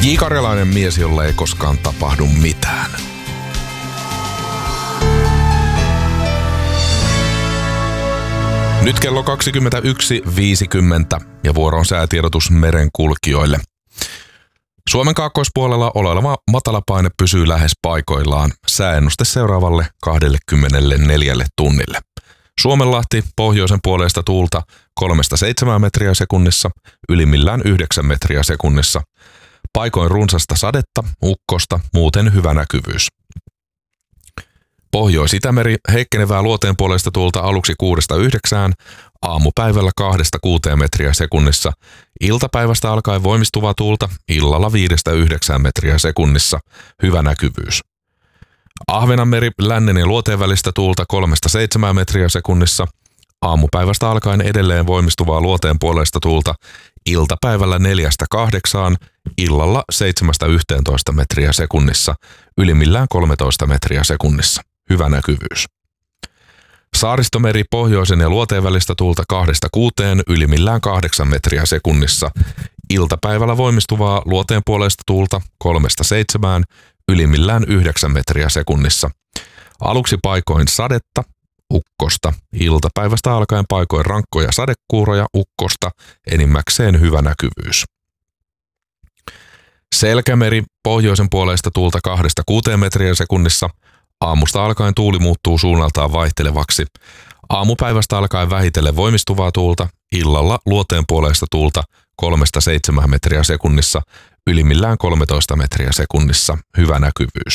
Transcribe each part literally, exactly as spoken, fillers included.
J. Karjalainen mies, jolle ei koskaan tapahdu mitään. Nyt kello kaksikymmentäyksi viisikymmentä ja vuoron säätiedotus merenkulkijoille. Suomen kaakkoispuolella oleva matalapaine pysyy lähes paikoillaan. Sääennuste seuraavalle kaksikymmentäneljä tunnille. Suomenlahti pohjoisen puolesta tuulta kolmesta seitsemään metriä sekunnissa, ylimmillään yhdeksän metriä sekunnissa. Paikoin runsasta sadetta, ukkosta, muuten hyvä näkyvyys. Pohjois-Itämeri heikkenevää luoteen puolesta tuulta aluksi kuudesta yhdeksään, aamupäivällä kahdesta kuuteen metriä sekunnissa. Iltapäivästä alkaen voimistuvaa tuulta, illalla viidestä yhdeksään metriä sekunnissa, hyvä näkyvyys. Ahvenanmeri lännen ja luoteen välistä tuulta kolmesta seitsemään metriä sekunnissa, aamupäivästä alkaen edelleen voimistuvaa luoteen puolesta tuulta, iltapäivällä neljästä kahdeksaan, illalla seitsemästä yhteentoista metriä sekunnissa, ylimmillään kolmetoista metriä sekunnissa, hyvä näkyvyys. Saaristomeri pohjoisen ja luoteen välistä tuulta kahdesta kuuteen, ylimmillään kahdeksan metriä sekunnissa, iltapäivällä voimistuvaa luoteen puolesta tuulta kolmesta seitsemään, ylimmillään yhdeksän metriä sekunnissa. Aluksi paikoin sadetta, ukkosta, iltapäivästä alkaen paikoin rankkoja sadekuuroja, ukkosta, enimmäkseen hyvä näkyvyys. Selkämeri pohjoisen puolesta tuulta kahdesta kuuteen metriä sekunnissa, aamusta alkaen tuuli muuttuu suunnaltaan vaihtelevaksi. Aamupäivästä alkaen vähitellen voimistuvaa tuulta, illalla luoteen puolesta tuulta kolmesta seitsemään metriä sekunnissa, ylimmillään kolmetoista metriä sekunnissa, hyvä näkyvyys.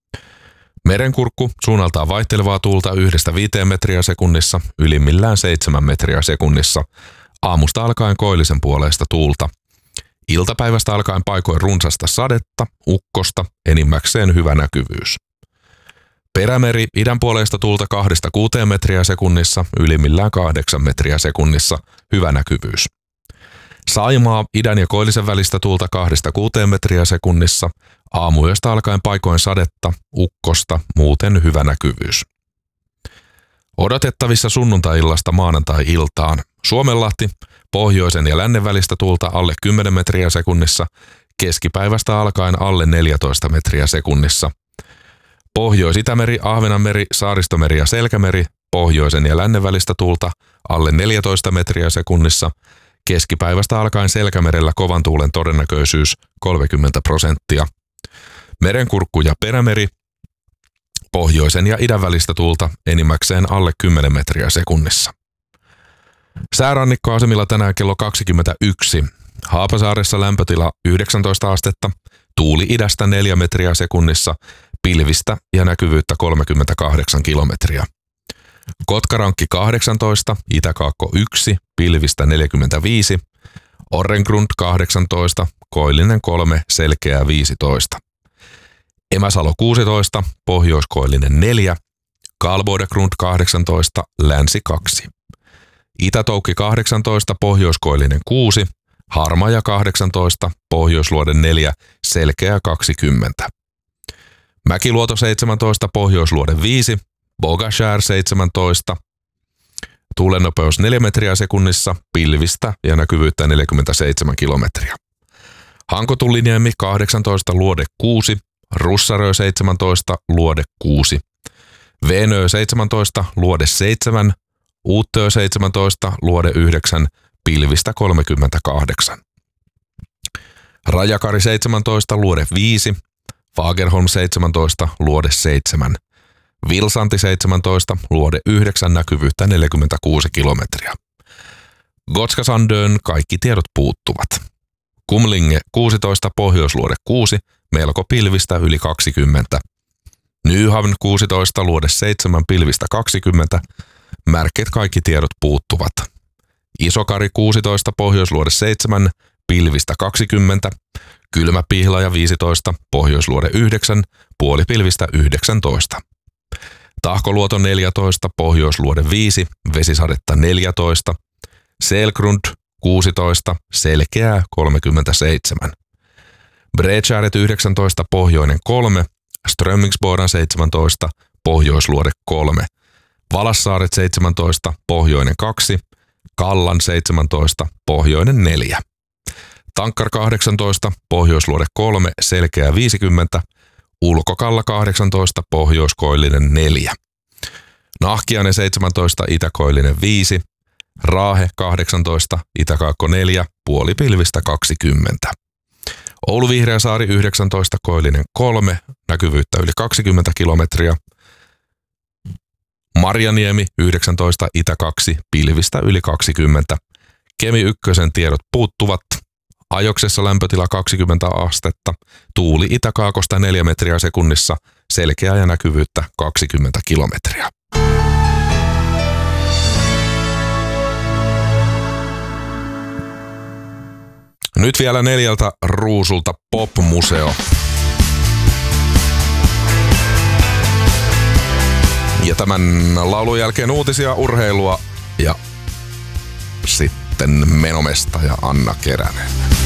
Merenkurkku suunnaltaan vaihtelevaa tuulta yhdestä viiteen metriä sekunnissa, ylimmillään seitsemän metriä sekunnissa, aamusta alkaen koillisen puoleista tuulta. Iltapäivästä alkaen paikoin runsasta sadetta, ukkosta, enimmäkseen hyvä näkyvyys. Perämeri idän puoleista tuulta kahdesta kuuteen metriä sekunnissa, ylimmillään kahdeksan metriä sekunnissa, hyvä näkyvyys. Saimaa idän ja koillisen välistä tuulta kahdesta kuuteen metriä sekunnissa, aamuyöstä alkaen paikoin sadetta, ukkosta, muuten hyvä näkyvyys. Odotettavissa sunnuntai-illasta maanantai-iltaan. Suomenlahti pohjoisen ja lännen välistä tuulta alle kymmenen metriä sekunnissa, keskipäivästä alkaen alle neljätoista metriä sekunnissa. Pohjois-Itämeri, Ahvenanmeri, Saaristomeri ja Selkämeri pohjoisen ja lännen välistä tuulta alle neljätoista metriä sekunnissa, keskipäivästä alkaen Selkämerellä kovan tuulen todennäköisyys kolmekymmentä prosenttia. Merenkurkku ja Perämeri pohjoisen ja idän välistä tuulta enimmäkseen alle kymmenen metriä sekunnissa. Säärannikkoasemilla tänään kello kaksikymmentäyksi. Haapasaaressa lämpötila yhdeksäntoista astetta, tuuli idästä neljä metriä sekunnissa, pilvistä ja näkyvyyttä kolmekymmentäkahdeksan kilometriä. Kotkarankki kahdeksantoista, Itäkaakko yksi, pilvistä neljäkymmentäviisi, Orrengrund kahdeksantoista, koillinen kolme, selkeää viisitoista. Emäsalo kuusitoista, pohjoiskoillinen neljä, Kalbodegrund kahdeksantoista, länsi kaksi. Itätoukki kahdeksantoista, pohjoiskoillinen kuusi, Harmaja kahdeksantoista, pohjoisluode neljä, selkeä kaksikymmentä. Mäkiluoto seitsemäntoista, pohjoisluode viisi, Bogashär seitsemäntoista, tuulennopeus neljä metriä sekunnissa, pilvistä ja näkyvyyttä neljäkymmentäseitsemän kilometriä. Hankotuliniemi kahdeksantoista, luode kuusi, Russarö seitsemäntoista, luode kuusi. Venö seitsemäntoista, luode seitsemän, Uuttöö seitsemäntoista, luode yhdeksän, pilvistä kolmekymmentäkahdeksan. Rajakari seitsemäntoista, luode viisi, Fagerholm seitsemäntoista, luode seitsemän. Vilsanti seitsemäntoista, luode yhdeksän, näkyvyyttä neljäkymmentäkuusi kilometriä. Gotskasandön kaikki tiedot puuttuvat. Kumlinge kuusitoista, pohjoisluode kuusi, melko pilvistä yli kaksikymmentä. Nyhavn kuusitoista, luode seitsemän, pilvistä kaksikymmentä, märket kaikki tiedot puuttuvat. Isokari kuusitoista, pohjoisluode seitsemän, pilvistä kaksikymmentä. Kylmäpihlaja viisitoista, pohjoisluode yhdeksän, puolipilvistä yhdeksäntoista. Tahkoluoto neljätoista, pohjoisluode viisi, vesisadetta neljätoista. Selgrund kuusitoista, selkeää kolmekymmentäseitsemän. Bredkäret yhdeksäntoista, pohjoinen kolme, Strömmingsbodan seitsemäntoista, pohjoisluode kolme. Valassaaret seitsemäntoista, pohjoinen kaksi, Kallan seitsemäntoista, pohjoinen neljä. Tankkar kahdeksantoista, Pohjoisluode kolme, Selkeä viisikymmentä, Ulkokalla kahdeksantoista, Pohjoiskoillinen neljä. Nahkiainen seitsemäntoista, Itäkoillinen viisi, Raahe kahdeksantoista, Itäkaakko neljä, Puolipilvistä kaksikymmentä. Oulu Vihreäsaari yhdeksäntoista, Koillinen kolme, näkyvyyttä yli kaksikymmentä kilometriä. Marjaniemi yhdeksäntoista, Itä kaksi, pilvistä yli kaksikymmentä. Kemi ykkösen tiedot puuttuvat. Ajoksessa lämpötila kaksikymmentä astetta, tuuli itäkaakosta neljä metriä sekunnissa, selkeää ja näkyvyyttä kaksikymmentä kilometriä. Nyt vielä neljältä ruusulta Pop-museo. Ja tämän laulun jälkeen uutisia, urheilua ja sitten menomesta ja Anna Keränen.